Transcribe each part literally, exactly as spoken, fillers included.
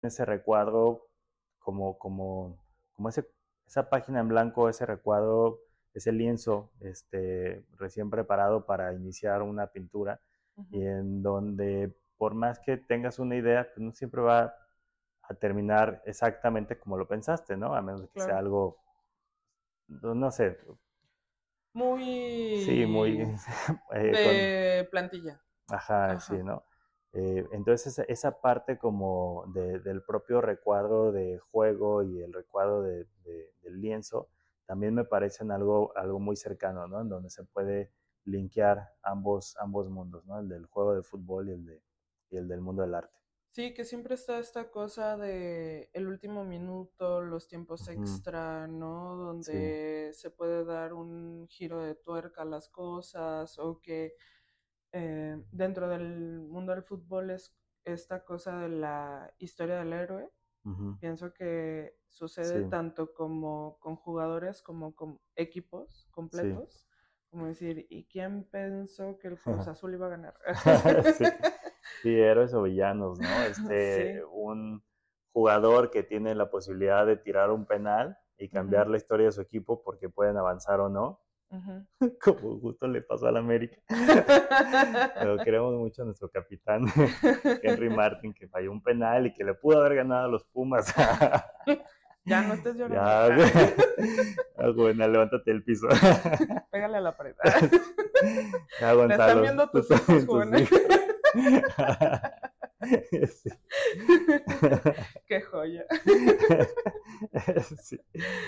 ese recuadro como, como, como ese, esa página en blanco, ese recuadro, ese lienzo este, recién preparado para iniciar una pintura y Ujú. en donde por más que tengas una idea, pues no siempre va a terminar exactamente como lo pensaste, ¿no? A menos de que sea Claro. algo, no no sé, sí, muy, Muy eh, con, de plantilla. ajá, sí, Ajá. ¿no? Eh, entonces esa, esa parte como de- del propio recuadro de juego y el recuadro de, de- del lienzo también me parecen algo, algo muy cercano, ¿no? En donde se puede linkear ambos, ambos mundos, ¿no? El del juego de fútbol y el, de, y el del mundo del arte. Sí, que siempre está esta cosa de el último minuto, los tiempos Ujú, extra, ¿no? sí, Donde se puede dar un giro de tuerca a las cosas o que eh, dentro del mundo del fútbol es esta cosa de la historia del héroe. ujú, Pienso que sucede sí, tanto como con jugadores como con equipos sí. completos, como decir, ¿y quién pensó que el Cruz Azul iba a ganar? Sí, sí, héroes o villanos, ¿no? Este, Sí. un jugador que tiene la posibilidad de tirar un penal y Ujú, cambiar la historia de su equipo porque pueden avanzar o no, ujú. como justo le pasó al América. Pero queremos mucho a nuestro capitán, Henry Martin, que falló un penal y que le pudo haber ganado a los Pumas. Ya no estés llorando. Ya, Ah. ah, Buena, levántate del piso. Pégale a la pared. Ya, La están Gonzalo, viendo tú tus hijos, también, tus jóvenes. hijos. Sí. Qué joya. Sí.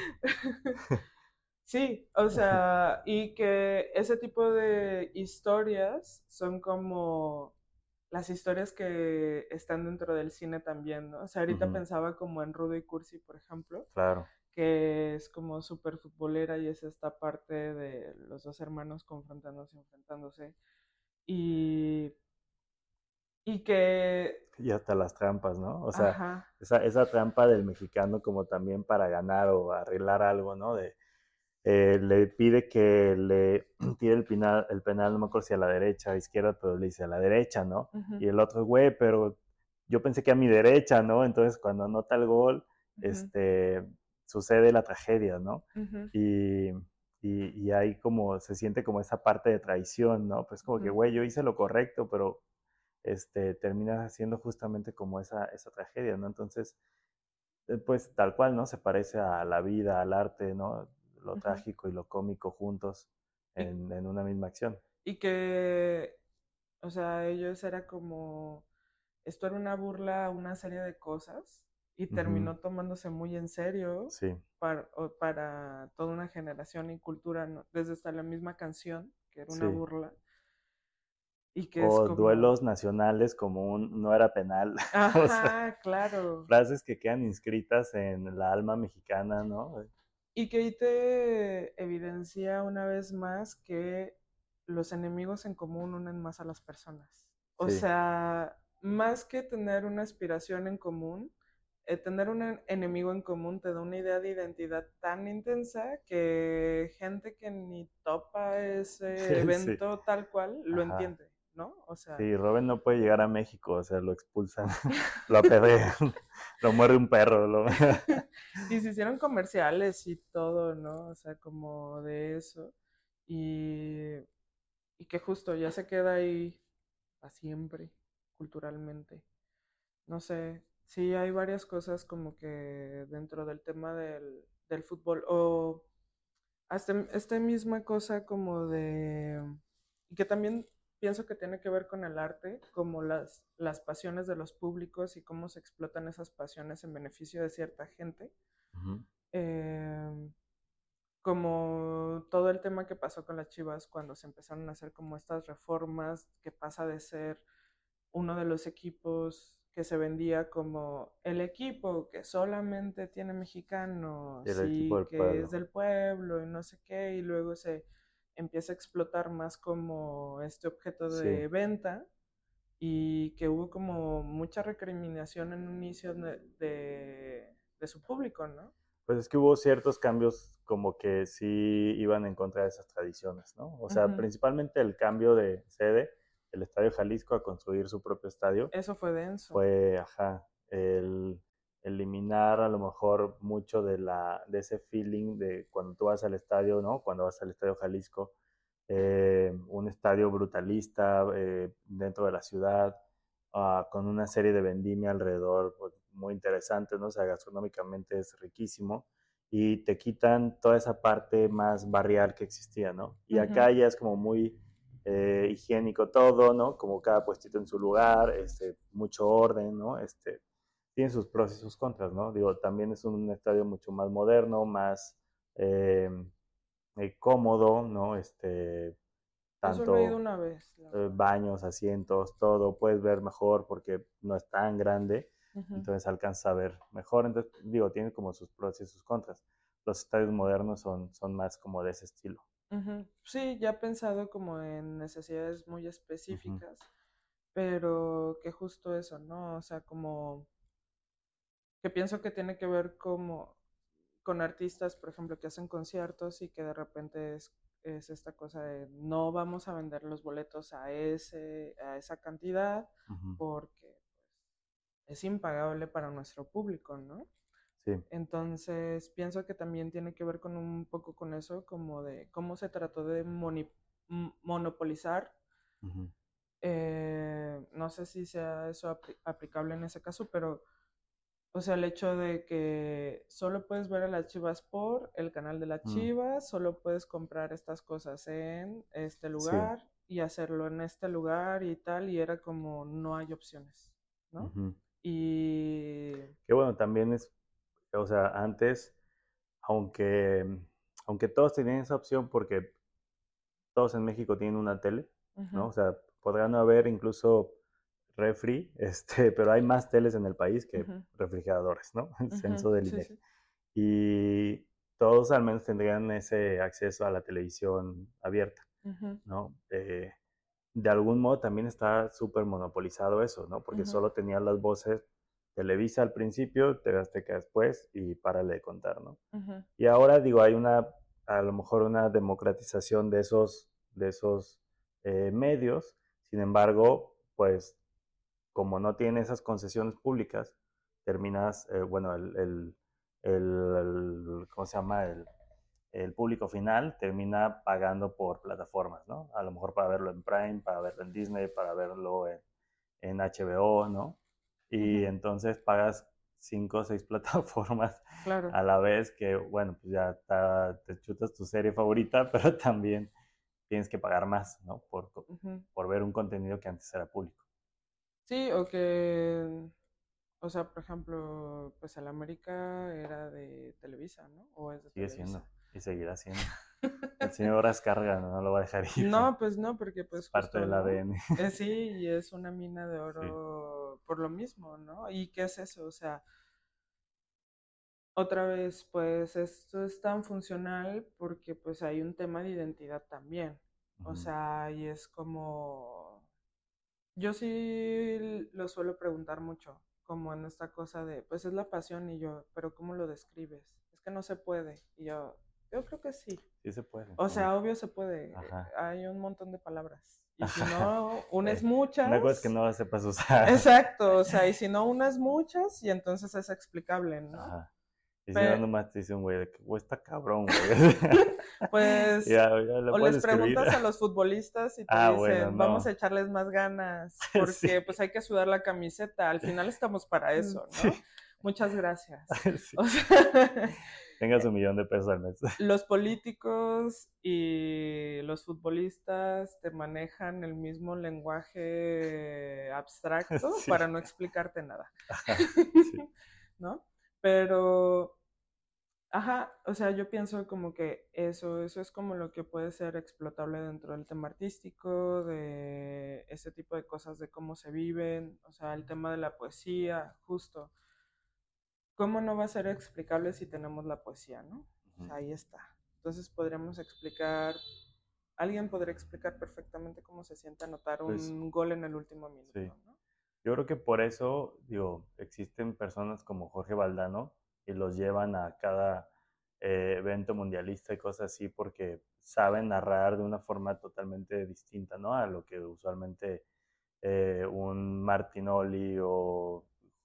Sí, o sea, y que ese tipo de historias son como las historias que están dentro del cine también, ¿no? O sea, ahorita Ujú, pensaba como en Rudo y Cursi, por ejemplo, claro. que es como súper futbolera y es esta parte de los dos hermanos confrontándose, enfrentándose. Y, y que, Y hasta las trampas, ¿no? O sea, ajá, esa, esa trampa del mexicano como también para ganar o arreglar algo, ¿no? De, eh, le pide que le tire el penal, el penal, no me acuerdo si a la derecha o a la izquierda, pero le dice a la derecha, ¿no? ujú, Y el otro, güey, pero yo pensé que a mi derecha, ¿no? Entonces cuando anota el gol, ujú, este, sucede la tragedia, ¿no? ujú, Y, y, y ahí como se siente como esa parte de traición, ¿no? Pues como que, ujú, güey, yo hice lo correcto, pero este, termina siendo justamente como esa, esa tragedia, ¿no? Entonces, eh, pues tal cual, ¿no? Se parece a la vida, al arte, ¿no? Lo ujú. trágico y lo cómico juntos Y, en, en una misma acción. y que, o sea, ellos era como, esto era una burla a una serie de cosas y Ujú, terminó tomándose muy en serio sí. para, para toda una generación y cultura, ¿no? Desde hasta la misma canción, que era una Sí. burla, y que es O como, duelos nacionales como un no era penal. O sea, ajá, claro. frases que quedan inscritas en la alma mexicana, ¿no? Y que ahí te evidencia una vez más que los enemigos en común unen más a las personas. O Sí, sea, más que tener una aspiración en común, eh, tener un en- enemigo en común te da una idea de identidad tan intensa que gente que ni topa ese sí, evento tal cual lo ajá. entiende, ¿no? O sea, Sí, Robin no puede llegar a México, o sea, lo expulsan, lo apedrean, lo muerde un perro. Lo... y se hicieron comerciales y todo, ¿no? O sea, como de eso. Y y que justo ya se queda ahí para siempre, culturalmente. No sé, sí hay varias cosas como que dentro del tema del, del fútbol, o hasta esta misma cosa como de, y que también pienso que tiene que ver con el arte, como las, las pasiones de los públicos y cómo se explotan esas pasiones en beneficio de cierta gente. Ujú, Eh, como todo el tema que pasó con las Chivas cuando se empezaron a hacer como estas reformas, que pasa de ser uno de los equipos que se vendía como el equipo que solamente tiene mexicanos el equipo y del que es pueblo. del pueblo y no sé qué, y luego se empieza a explotar más como este objeto Sí, de venta y que hubo como mucha recriminación en un inicio de, de, de su público, ¿no? pues es que hubo ciertos cambios como que sí iban en contra de esas tradiciones, ¿no? O sea, Ujú. principalmente el cambio de sede, el Estadio Jalisco a construir su propio estadio, Eso fue denso. fue, ajá, el eliminar a lo mejor mucho de, la, de ese feeling de cuando tú vas al estadio, ¿no? Cuando vas al Estadio Jalisco, eh, un estadio brutalista eh, dentro de la ciudad, uh, con una serie de vendimia alrededor pues, muy interesante, ¿no? O sea, gastronómicamente es riquísimo y te quitan toda esa parte más barrial que existía, ¿no? Y Ujú. acá ya es como muy eh, higiénico todo, ¿no? Como cada puestito en su lugar, este, mucho orden, ¿no? Este, tiene sus pros y sus contras, ¿no? Digo, también es un estadio mucho más moderno, más eh, eh, cómodo, ¿no? Este, Yo solo he ido tanto una vez, la eh, verdad. baños, asientos, todo, puedes ver mejor porque no es tan grande, Ujú. entonces alcanza a ver mejor. Entonces, digo, tiene como sus pros y sus contras. Los estadios modernos son, son más como de ese estilo. Ujú. Sí, ya he pensado como en necesidades muy Ujú, específicas, pero que justo eso, ¿no? O sea, como que pienso que tiene que ver como con artistas, por ejemplo, que hacen conciertos y que de repente es, es esta cosa de no vamos a vender los boletos a ese, a esa cantidad ujú. porque pues, es impagable para nuestro público, ¿no? Sí. Entonces, pienso que también tiene que ver con un poco con eso, como de cómo se trató de moni- m- monopolizar. Ujú, eh, no sé si sea eso apli- aplicable en ese caso, pero, o sea, el hecho de que solo puedes ver a las Chivas por el canal de las mm, Chivas, solo puedes comprar estas cosas en este sí. lugar y hacerlo en este lugar y tal, y era como no hay opciones, ¿no? Ujú. Y... Que bueno, también es, o sea, antes, aunque, aunque todos tenían esa opción porque todos en México tienen una tele, Ujú, ¿no? O sea, podrán no haber incluso refri, este, pero hay más teles en el país que ujú, refrigeradores, ¿no? El ujú, censo del sí, INEGI. sí. Y todos al menos tendrían ese acceso a la televisión abierta, Ujú, ¿no? Eh, de algún modo también está súper monopolizado eso, ¿no? Porque ujú, solo tenían las voces Televisa al principio, T V Azteca después y párale de contar, ¿no? ujú, Y ahora digo, hay una, a lo mejor una democratización de esos, de esos eh, medios, sin embargo, pues como no tiene esas concesiones públicas, terminas, eh, bueno, el, el, el, el, ¿cómo se llama? El, el público final termina pagando por plataformas, ¿no? A lo mejor para verlo en Prime, para verlo en Disney, para verlo en, en H B O, ¿no? Y ujú, entonces pagas cinco o seis plataformas claro. a la vez que, bueno, pues ya está, te chutas tu serie favorita, pero también tienes que pagar más, ¿no? Por, Ujú. por ver un contenido que antes era público. Sí, o que, o sea, por ejemplo, pues el América era de Televisa, ¿no? O es de Sigue Televisa. siendo y seguirá siendo. El señor Ascarga no, no lo va a dejar ir. No, pues no, porque Es pues parte justo, del ¿no? A D N. Eh, sí, y es una mina de Sí. oro por lo mismo, ¿no? ¿Y qué es eso? O sea, otra vez, pues esto es tan funcional porque pues hay un tema de identidad también. O Ujú, sea, y es como, yo sí lo suelo preguntar mucho, como en esta cosa de, pues es la pasión y yo, pero ¿cómo lo describes? Es que no se puede. Y yo, yo creo que sí. sí se puede. O Bueno, sea, obvio se puede. ajá. Hay un montón de palabras. Y si Ajá. no unes Eh, una cosa es que muchas, no la sepas usar. exacto, o sea, y si no unes muchas, y entonces es explicable, ¿no? Ajá. Y si no, Pero, nomás te dice un güey de que, güey, está cabrón, güey. pues, Ya, ya lo o puedes les escribir. preguntas a los futbolistas y te Ah, bueno, dicen, vamos a no. echarles más ganas, Sí, porque pues hay que sudar la camiseta, al final estamos para eso, ¿no? sí, Muchas gracias. sí. O sea, Tenga su millón de pesos al mes. los políticos y los futbolistas te manejan el mismo lenguaje abstracto Sí, para no explicarte nada, ajá, sí. ¿no? Pero, ajá, o sea, yo pienso como que eso, eso es como lo que puede ser explotable dentro del tema artístico, de ese tipo de cosas, de cómo se viven, o sea, el tema de la poesía, justo. ¿Cómo no va a ser explicable si tenemos la poesía, no? O Ujú. sea, ahí está. Entonces podríamos explicar, alguien podría explicar perfectamente cómo se siente anotar Pues un gol en el último sí. minuto, ¿no? Yo creo que por eso, digo, existen personas como Jorge Valdano y los llevan a cada eh, evento mundialista y cosas así porque saben narrar de una forma totalmente distinta, ¿no? A lo que usualmente eh, un Martinoli o,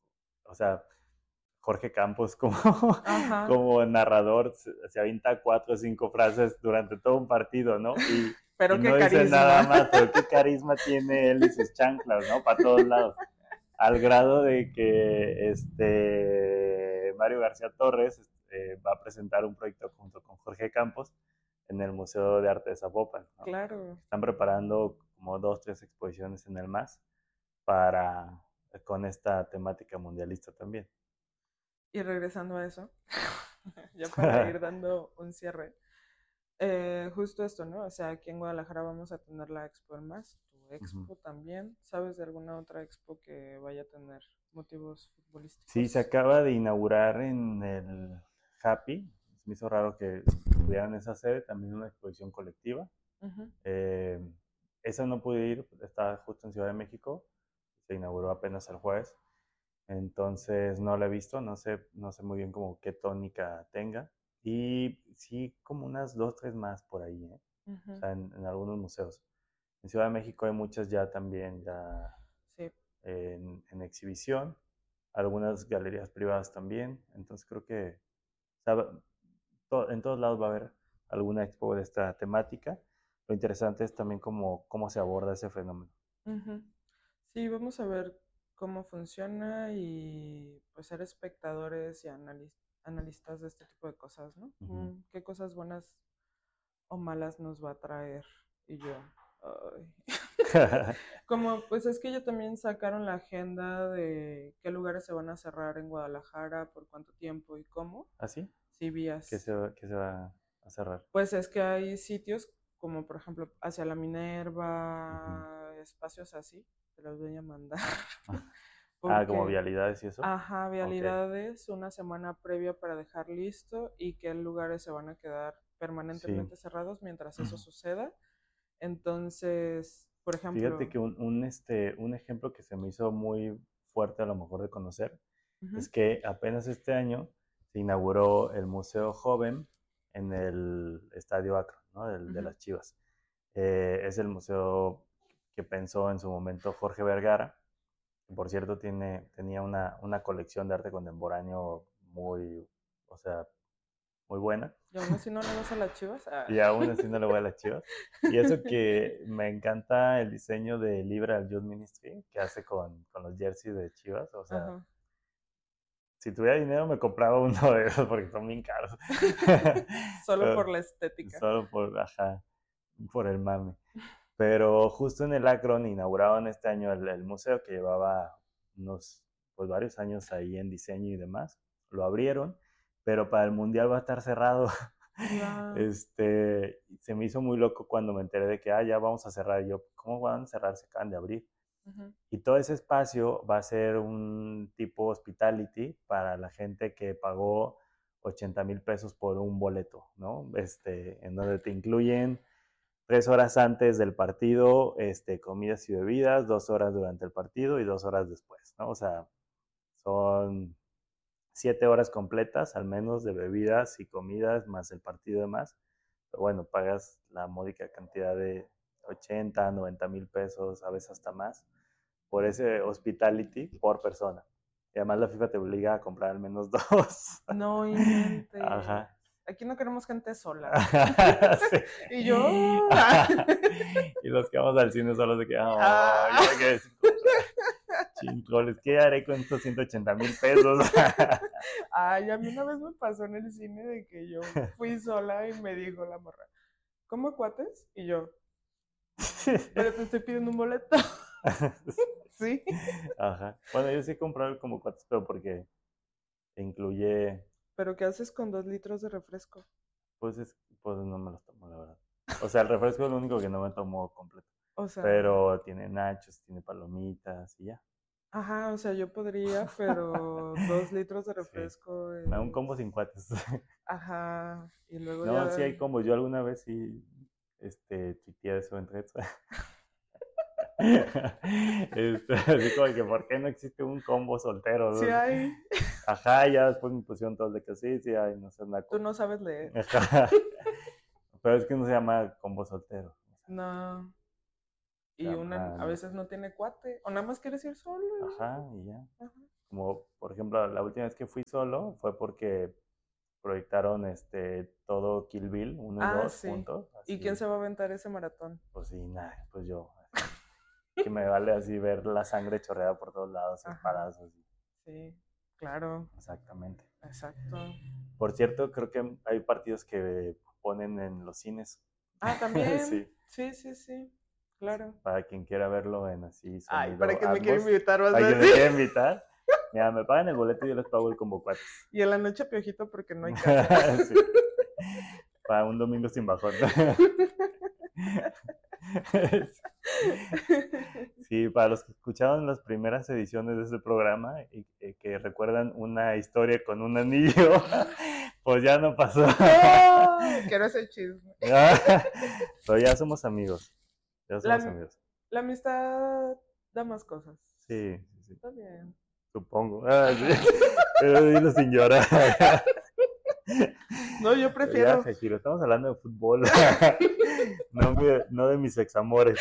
o sea, Jorge Campos como, Ajá. como narrador se, se avienta cuatro o cinco frases durante todo un partido, ¿no? Y, Pero y qué no dice nada carisma. más, pero qué carisma tiene él y sus chanclas, ¿no? Para todos lados. Al grado de que este Mario García Torres eh, va a presentar un proyecto junto con Jorge Campos en el Museo de Arte de Zapopan, ¿no? Claro. Están preparando como dos, tres exposiciones en el M A S para, con esta temática mundialista también. Y regresando a eso, ya para ir dando un cierre, eh, justo esto, ¿no? O sea, aquí en Guadalajara vamos a tener la Expo El Más, tu Ujú. expo también. ¿Sabes de alguna otra expo que vaya a tener motivos Sí, se futbolísticos? acaba de inaugurar en el Happy. Me hizo raro que tuvieran esa sede, también una exposición colectiva. Ujú. Eh, esa no pude ir, estaba justo en Ciudad de México, se inauguró apenas el jueves, entonces no la he visto, no sé, no sé muy bien como qué tónica tenga. Y sí, como unas dos, tres más por ahí, ¿eh? O Ujú. sea, en, en algunos museos. En Ciudad de México hay muchas ya también ya Sí. en, en exhibición, algunas galerías privadas también, entonces creo que o sea, to, en todos lados va a haber alguna expo de esta temática. Lo interesante es también cómo, cómo se aborda ese fenómeno. Ujú. Sí, vamos a ver cómo funciona y pues ser espectadores y analis- analistas de este tipo de cosas, ¿no? Uh -huh. Mm, ¿qué cosas buenas o malas nos va a traer? Y yo, ay. Como, pues es que ellos también sacaron la agenda de qué lugares se van a cerrar en Guadalajara, por cuánto tiempo y cómo. ¿Así? Si ¿Qué vías, se, va, ¿Qué se va a cerrar? pues es que hay sitios como por ejemplo hacia la Uh -huh. Minerva, espacios así, te los voy a mandar. Ah, como Porque, vialidades y eso. ajá, Ok. vialidades, una semana previa para dejar listo y qué lugares se van a quedar Sí. permanentemente cerrados mientras eso suceda. Entonces, por Fíjate ejemplo, que un, un, este, un ejemplo que se me hizo muy fuerte a lo mejor de conocer ujú, es que apenas este año se inauguró el Museo Joven en el Estadio Akron, ¿no? Del, de ujú, las Chivas. Eh, es el museo que pensó en su momento Jorge Vergara, que por cierto tiene, tenía una, una colección de arte contemporáneo muy, o sea, muy buena. y aún así no le vas a las Chivas. Ah. Y aún así no le voy a las Chivas. Y eso que me encanta el diseño de Liberal Youth Ministry que hace con, con los jerseys de Chivas. O sea, Ajá. si tuviera dinero me compraba uno de esos porque son bien caros. Solo por Pero la estética. solo por, ajá, por el mame. Pero justo en el Akron inauguraron este año el, el museo que llevaba unos, pues varios años ahí en diseño y demás. Lo abrieron, pero para el mundial va a estar cerrado. Ya. Este, se me hizo muy loco cuando me enteré de que, ah, ya vamos a cerrar. Y yo, ¿cómo van a cerrar? Se acaban de abrir. Ujú, Y todo ese espacio va a ser un tipo hospitality para la gente que pagó ochenta mil pesos por un boleto, ¿no? Este, en donde te incluyen tres horas antes del partido, este, comidas y bebidas, dos horas durante el partido y dos horas después, ¿no? O sea, son siete horas completas al menos de bebidas y comidas más el partido y demás. Pero bueno, pagas la módica cantidad de ochenta, noventa mil pesos, a veces hasta más, por ese hospitality por persona. Y además la FIFA te obliga a comprar al menos dos. no inventes. Ajá. Aquí no queremos gente sola. Y Sí. yo. Y los que vamos al cine solo se quedan, oh, Ah. yo me quedé sin comprar. Chingoles, ¿qué haré con estos ciento ochenta mil pesos? Ay, a mí una vez me pasó en el cine de que yo fui sola y me dijo la morra, ¿cómo cuates? Y yo, pero te estoy pidiendo un boleto. Sí. Ajá. Bueno, yo sí he comprado como cuates, pero porque incluye, Pero ¿qué haces con dos litros de refresco? pues, es, pues no me los tomo, la verdad. O sea, el refresco es lo único que no me tomo completo. O sea, Pero tiene nachos, tiene palomitas y ya. ajá, o sea, yo podría, pero dos litros de Sí. refresco Me da un es, combo sin cuates. ajá, y luego No, sí ya, hay combos. Yo alguna vez sí, este, tuiteé eso en Threads. Este, así como que, ¿por qué no existe un combo sí soltero? hay, Ajá, ya después me pusieron todos de que sí, sí hay, no sé, tú naco. no sabes leer. Ajá. Pero es que no se llama combo soltero. No, Se y una llama, a no sé. veces no tiene cuate, o nada más quieres ir solo y Ajá, y ya. ya. Ajá. como por ejemplo la última vez que fui solo fue porque proyectaron este todo Kill Bill uno y Ah, dos sí. juntos. ¿Y Así, quién se va a aventar ese maratón? pues sí, nada, pues yo. Así, que me vale así ver la sangre chorreada por todos lados, Ajá. espadazos. Sí, claro. Exactamente. Exacto. Por cierto, creo que hay partidos que ponen en los cines. Ah, también. Sí, Sí, sí, sí. Claro. para quien quiera verlo en así Ay, sonido para que me quiera Atmos. invitar, vas a Para quien me decir. quiera invitar. Mira, me pagan el boleto y yo les pago el combo cuates. Y en la noche piojito porque no hay casa. Sí. Para un domingo sin bajón. Sí, para los que escucharon las primeras ediciones de este programa y y que recuerdan una historia con un anillo, pues ya no pasó. No, quiero ese chisme. Pero ya somos amigos. Ya somos La, amigos. la amistad da más cosas. Sí, sí, sí. Está bien. Supongo. Ah, sí. Pero dilo sin llorar. No, yo prefiero. Ya, Shakiro, estamos hablando de fútbol. No, me- no de mis examores.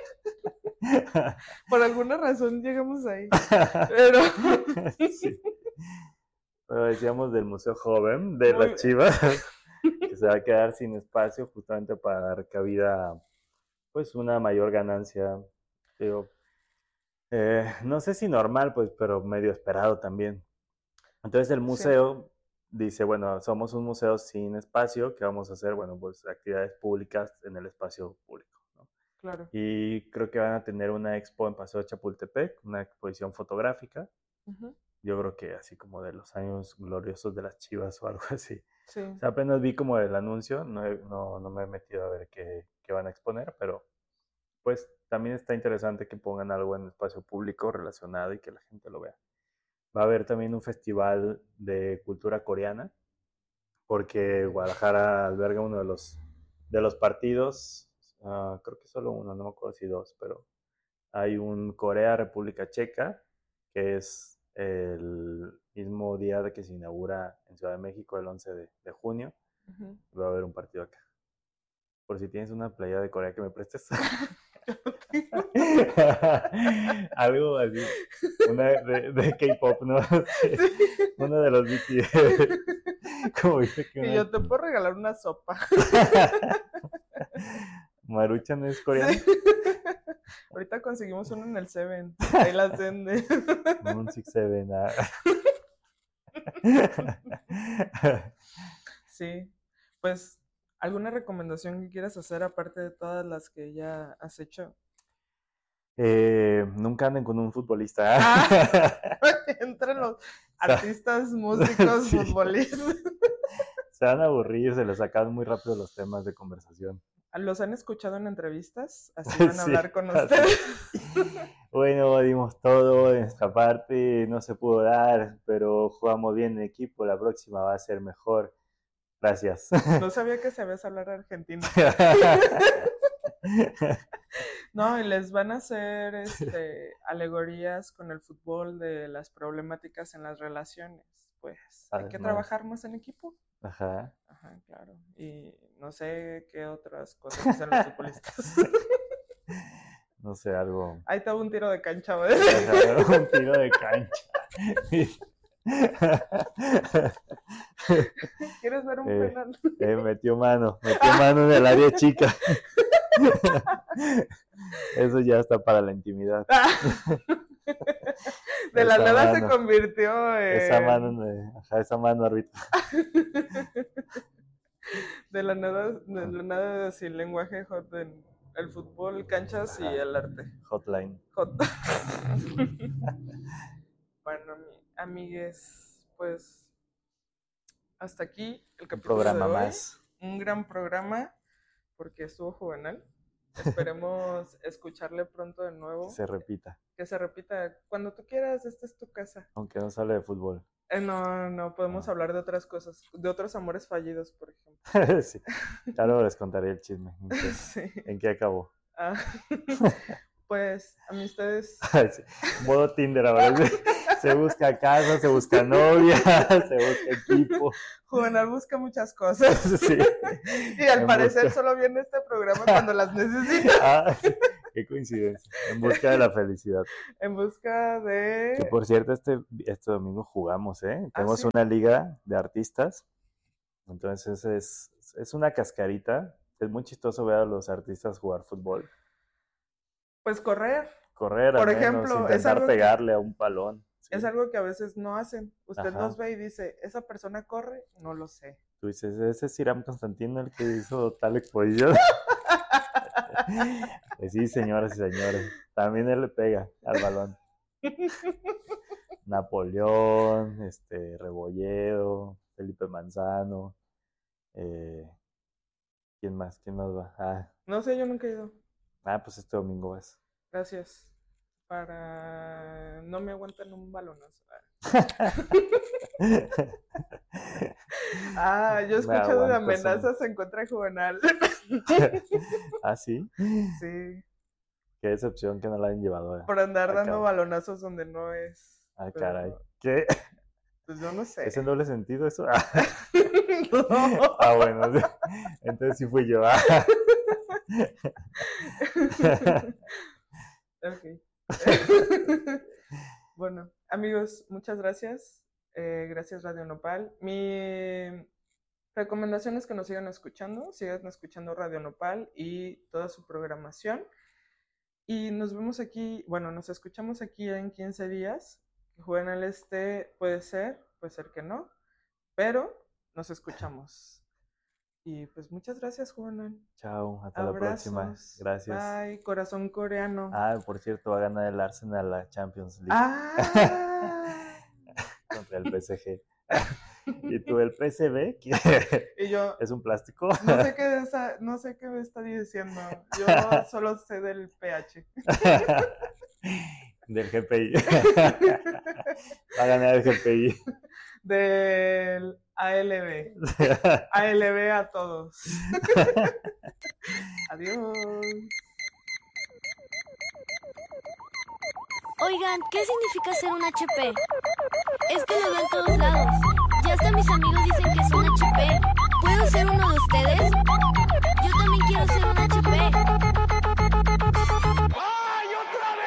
Por alguna razón llegamos ahí. Pero. Sí. Pero decíamos del Museo Joven de Muy las bien. Chivas, que se va a quedar sin espacio justamente para dar cabida a pues una mayor ganancia. Digo, eh, no sé si normal, pues, pero medio esperado también. Entonces el Sí. museo dice, bueno, somos un museo sin espacio, ¿qué vamos a hacer? Bueno, pues actividades públicas en el espacio público, ¿no? Claro. Y creo que van a tener una expo en Paseo de Chapultepec, una exposición fotográfica. Ujú. Yo creo que así como de los años gloriosos de las Chivas o algo así. Sí. O sea, apenas vi como el anuncio, no, he- no, no me he metido a ver qué, qué van a exponer, pero pues también está interesante que pongan algo en el espacio público relacionado y que la gente lo vea. Va a haber también un festival de cultura coreana, porque Guadalajara alberga uno de los, de los partidos, uh, creo que solo uno, no me acuerdo si dos, pero hay un Corea-República Checa, que es el mismo día de que se inaugura en Ciudad de México, el once de, de junio. Ujú. Va a haber un partido acá. Por si tienes una playa de Corea que me prestes. Algo así. Una de, de K-pop, ¿no? Sí. Uno de los B T S. Como viste que una... Y yo te puedo regalar una sopa. Maruchan es coreano. Sí. Ahorita conseguimos uno en el Seven. Ahí las venden. Un Six Seven. Ah. Sí. Pues, ¿alguna recomendación que quieras hacer aparte de todas las que ya has hecho? Eh, nunca anden con un futbolista. Ah, entre los artistas, músicos, Sí. futbolistas. Se van a aburrir, se les sacan muy rápido los temas de conversación. ¿Los han escuchado en entrevistas? Así van a Sí, hablar con así. ustedes. Bueno, dimos todo de nuestra parte, no se pudo dar, pero jugamos bien en equipo, la próxima va a ser mejor. Gracias. No sabía que sabías hablar argentino. No, y les van a hacer este, alegorías con el fútbol de las problemáticas en las relaciones. Pues hay que Además. trabajar más en equipo. Ajá. Ajá, claro. Y no sé qué otras cosas hacen los futbolistas. No sé, algo. Ahí estaba un tiro de cancha, ¿ves? Ajá, un tiro de cancha. ¿Quieres ver un Eh, penal? eh, metió mano, metió mano en el área chica. Eso ya está para la intimidad. De la Esa nada se mano. convirtió en... Esa mano, de- ajá, esa mano árbitro. De la nada, de la nada sin lenguaje hot en el fútbol, canchas y Ajá. el arte. Hotline. Hot. Bueno, mi- amigues, pues hasta aquí el Un capítulo programa de hoy. más. Un gran programa porque estuvo juvenil. Esperemos escucharle pronto de nuevo. Que se repita. Que se repita cuando tú quieras, esta es tu casa. Aunque no se hable de fútbol. Eh, no, no, podemos Ah. hablar de otras cosas, de otros amores fallidos, por ejemplo. Sí. Ya luego les contaré el chisme. ¿En qué, Sí. en qué acabó? Ah, pues, amistades. Sí. Modo Tinder ahora. Se busca casa, se busca novia, se busca equipo. Juvenal busca muchas cosas. Sí. Y al En parecer busca- solo viene este programa cuando las necesita. Ah, Qué coincidencia. En busca de la felicidad. En busca de... Que por cierto, este, este domingo jugamos, ¿eh? ¿Ah, Tenemos sí? una liga de artistas. Entonces es, es una cascarita. Es muy chistoso ver a los artistas jugar fútbol. Pues correr. Correr, Por al menos, ejemplo, es intentar algo que- pegarle a un palón. Sí. Es algo que a veces no hacen. Usted Ajá. los ve y dice, ¿esa persona corre? No lo sé. Tú dices, ese es Hiram Constantino el que hizo tal exposición. Pues sí, señoras y señores. También él le pega al balón. Napoleón, este, Rebolledo, Felipe Manzano. Eh, ¿Quién más? ¿Quién más va? Ah, No sé, yo nunca he ido. ah, pues este domingo vas. Gracias. Para... No me aguantan un balonazo. Ah, yo he Me escuchado de aguantas un- amenazas en contra de Juvenal. ¿Ah, sí? Sí, Qué decepción que no la hayan llevado. a- por andar a dando cabo. balonazos donde no es. Ah, Pero, caray. ¿Qué? Pues yo no sé. ¿Es en doble sentido eso? Ah, No. ah, bueno. sí. Entonces sí fui yo. Ah. Ok. Bueno, amigos, muchas gracias. Eh, gracias Radio Nopal. Mi recomendación es que nos sigan escuchando, sigan escuchando Radio Nopal y toda su programación. Y nos vemos aquí, bueno, nos escuchamos aquí en quince días. Que jueguen al este, puede ser, puede ser que no, pero nos escuchamos. Y pues muchas gracias, Juvenal. Chao, hasta la próxima. Abrazos. Gracias. Bye, corazón coreano. Ah, por cierto, va a ganar el Arsenal la Champions League Ah. contra el P S G. ¿Y tú el P S V? Y yo, ¿Es un plástico? no sé qué, esa- no sé qué me está diciendo. Yo solo sé del pH. Del G P I. Va a ganar el G P I. Del A L B. A L B a todos. Adiós. Oigan, ¿qué significa ser un H P? Es que lo veo en todos lados. Ya hasta mis amigos dicen que son H P. ¿Puedo ser uno de ustedes? Yo también quiero ser un H P.